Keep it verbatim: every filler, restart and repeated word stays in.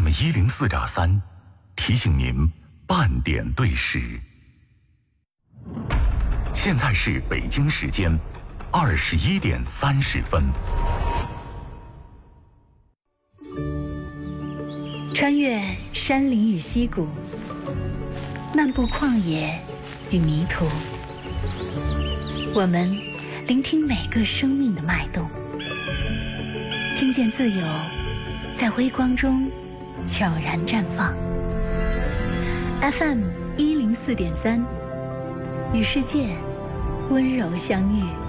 M 一零四点三，提醒您半点对时。现在是北京时间二十一点三十分。 穿越山林与溪谷，漫步旷野与迷途，我们聆听每个生命的脉动，听见自由在微光中悄然绽放。F M 一零四点三，与世界温柔相遇。